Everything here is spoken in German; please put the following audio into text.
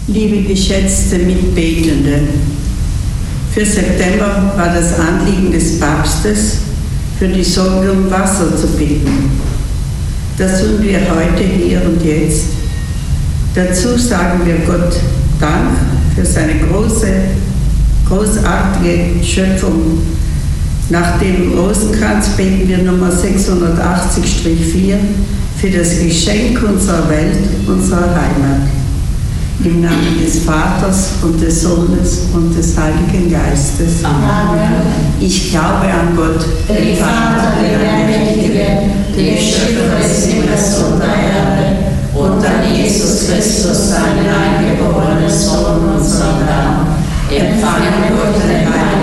Liebe geschätzte Mitbetende, für September war das Anliegen des Papstes, für die Sorge um Wasser zu bitten. Das tun wir heute, hier und jetzt. Dazu sagen wir Gott Dank für seine großartige Schöpfung. Nach dem Rosenkranz beten wir Nummer 680-4 für das Geschenk unserer Welt, unserer Heimat. Im Namen des Vaters und des Sohnes und des Heiligen Geistes. Amen. Ich glaube an Gott, Den Vater, den Allmächtigen, den Schöpfer des Himmels und der Erde, und an Jesus Christus, seinen eingeborenen Sohn, unseren Herrn, empfangen durch den Heiligen